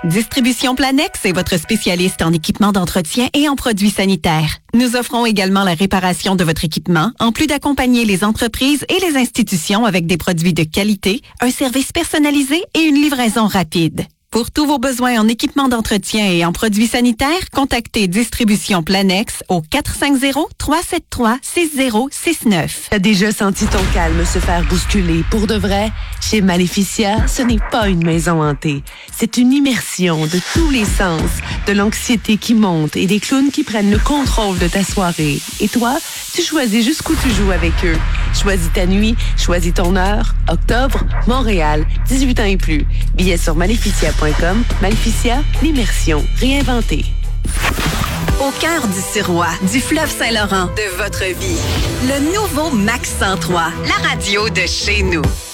Distribution Planex est votre spécialiste en équipement d'entretien et en produits sanitaires. Nous offrons également la réparation de votre équipement, en plus d'accompagner les entreprises et les institutions avec des produits de qualité, un service personnalisé et une livraison rapide. Pour tous vos besoins en équipement d'entretien et en produits sanitaires, contactez Distribution Planex au 450-373-6069. T'as déjà senti ton calme se faire bousculer pour de vrai? Chez Maleficia, ce n'est pas une maison hantée. C'est une immersion de tous les sens, de l'anxiété qui monte et des clowns qui prennent le contrôle de ta soirée. Et toi, tu choisis jusqu'où tu joues avec eux. Choisis ta nuit, choisis ton heure. Octobre, Montréal, 18 ans et plus. Billets sur Maleficia.com. Maleficia, l'immersion réinventée. Au cœur du Sirois, du fleuve Saint-Laurent, de votre vie. Le nouveau Max 103, la radio de chez nous.